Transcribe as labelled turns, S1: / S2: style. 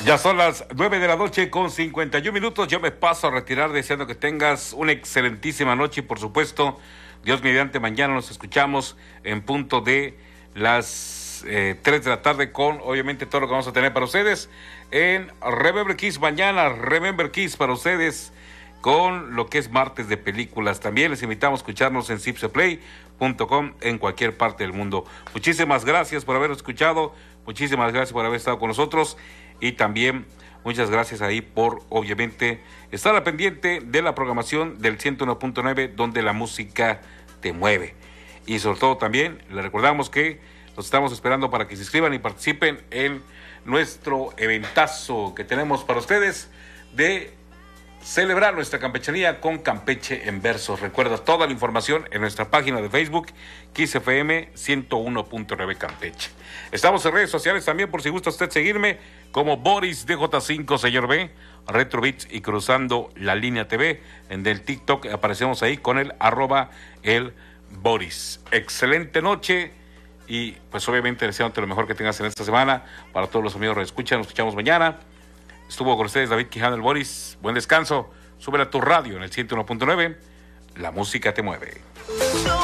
S1: Ya son las 9 de la noche con 51 minutos. Yo me paso a retirar deseando que tengas una excelentísima noche y por supuesto, Dios mediante, mañana nos escuchamos en punto de las 3 de la tarde con obviamente todo lo que vamos a tener para ustedes en Remember Kiss. Mañana Remember Kiss para ustedes con lo que es martes de películas. También les invitamos a escucharnos en zipseplay.com en cualquier parte del mundo. Muchísimas gracias por haber escuchado, muchísimas gracias por haber estado con nosotros y también muchas gracias ahí por obviamente estar al pendiente de la programación del 101.9 donde la música te mueve. Y sobre todo también les recordamos que los estamos esperando para que se inscriban y participen en nuestro eventazo que tenemos para ustedes de celebrar nuestra campechanía con Campeche en versos. Recuerda toda la información en nuestra página de Facebook, Kiss FM 101.9 Campeche. Estamos en redes sociales también por si gusta usted seguirme como Boris DJ5, señor B, Retro Beats y Cruzando la Línea TV. En el TikTok aparecemos ahí con el @el Boris. Excelente noche y pues obviamente deseándote lo mejor que tengas en esta semana. Para todos los amigos que escuchan, nos escuchamos mañana. Estuvo con ustedes David Quijano, el Boris. Buen descanso. Súbela a tu radio en el 101.9. La música te mueve.